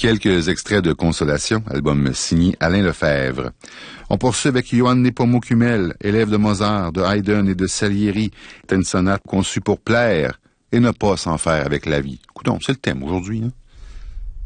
Quelques extraits de Consolation, album signé Alain Lefebvre. On poursuit avec Johann Nepomuk-Hummel, élève de Mozart, de Haydn et de Salieri. C'est une sonate conçue pour plaire et ne pas s'en faire avec la vie. Coudonc, c'est le thème aujourd'hui, hein?